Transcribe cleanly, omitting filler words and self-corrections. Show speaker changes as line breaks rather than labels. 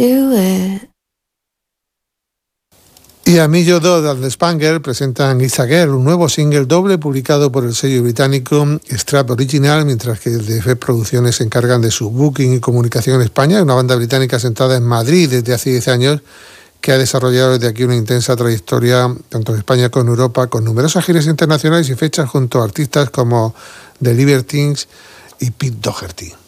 do it.
Y Amillo Dodd and the Spangler presentan It's a Girl, un nuevo single doble publicado por el sello británico Strap Original, mientras que DF Producciones se encargan de su booking y comunicación en España, una banda británica sentada en Madrid desde hace 10 años que ha desarrollado desde aquí una intensa trayectoria tanto en España como en Europa, con numerosas giras internacionales y fechas junto a artistas como The Libertines y Pete Doherty.